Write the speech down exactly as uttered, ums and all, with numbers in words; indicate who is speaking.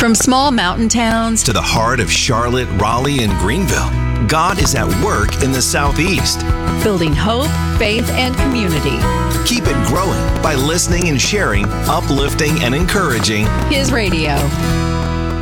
Speaker 1: From small mountain towns
Speaker 2: to the heart of Charlotte, Raleigh, and Greenville, God is at work in the Southeast.
Speaker 1: Building hope, faith, and community.
Speaker 2: Keep it growing by listening and sharing, uplifting and encouraging
Speaker 1: His radio.